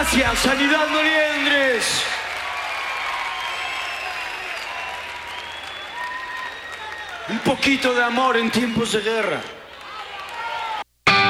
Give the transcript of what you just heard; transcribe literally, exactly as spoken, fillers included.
Gracias, Sanidad Moliendres. Un poquito de amor en tiempos de guerra.